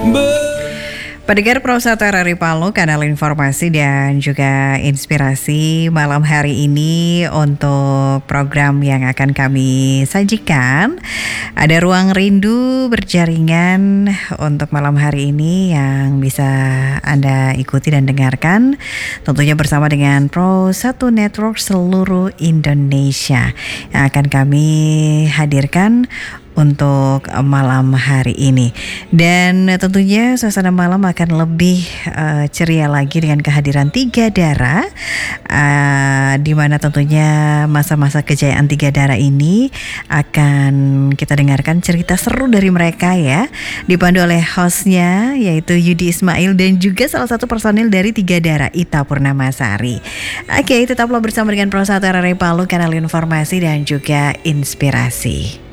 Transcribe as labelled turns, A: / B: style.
A: Pendengar Prosata RRI Palu, kanal informasi dan juga inspirasi malam hari ini untuk program yang akan kami sajikan. Ada Ruang Rindu Berjaringan untuk malam hari ini yang bisa Anda ikuti dan dengarkan. Tentunya bersama dengan Pro1 Network seluruh Indonesia yang akan kami hadirkan untuk malam hari ini. Dan tentunya suasana malam akan lebih ceria lagi dengan kehadiran Tiga Dara, di mana tentunya masa-masa kejayaan Tiga Dara ini akan kita dengarkan cerita seru dari mereka ya, dipandu oleh hostnya yaitu Yudi Ismail dan juga salah satu personil dari Tiga Dara, Ita Purnamasari. Oke, tetaplah bersama dengan Pro1 RRI Palu, kanal informasi dan juga inspirasi.